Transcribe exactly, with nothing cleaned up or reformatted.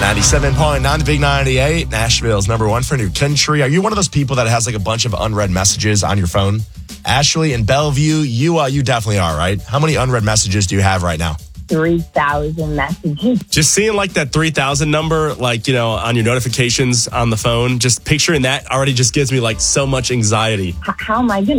ninety-seven point nine, the Big ninety-eight, Nashville's number one for new country. Are you one of those people that has like a bunch of unread messages on your phone? Ashley in Bellevue, you uh, you definitely are, right? How many unread messages do you have right now? three thousand messages. Just seeing like that three thousand number, like, you know, on your notifications on the phone, just picturing that already just gives me like so much anxiety. H- how am I going to